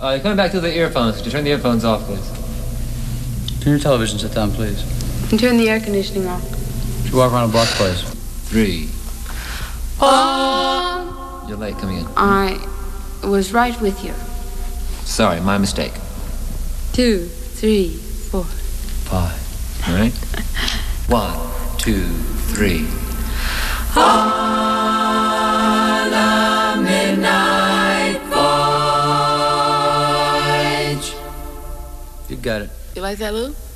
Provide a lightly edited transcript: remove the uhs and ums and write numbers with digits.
Coming back to the earphones. Could you turn the earphones off, please? Turn your television set down, please. And turn the air conditioning off. Should you walk around the block, please? 3. You're late coming in. I was right with you. Sorry, my mistake. 2, 3, 4. 5. All right? 1, 2, 3. On a midnight voyage. You got it. You like that, Lou?